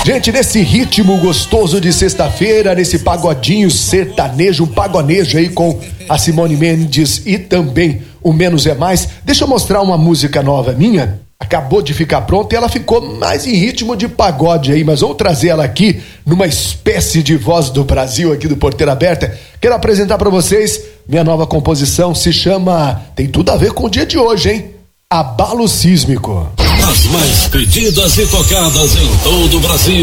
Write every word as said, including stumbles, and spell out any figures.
Gente, nesse ritmo gostoso de sexta-feira, nesse pagodinho sertanejo, um pagonejo aí com a Simone Mendes e também o Menos é Mais. Deixa eu mostrar uma música nova minha. Acabou de ficar pronta e ela ficou mais em ritmo de pagode aí, mas vamos trazer ela aqui numa espécie de Voz do Brasil aqui do Porteira Aberta. Quero apresentar pra vocês minha nova composição, se chama, tem tudo a ver com o dia de hoje, hein? Abalo Sísmico. As mais pedidas e tocadas em todo o Brasil.